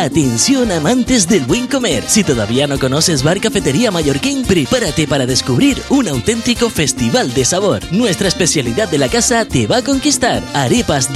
Atención amantes del buen comer. Si todavía no conoces Bar Cafetería Mallorquín, prepárate para descubrir un auténtico festival de sabor. Nuestra especialidad de la casa te va a conquistar. Arepas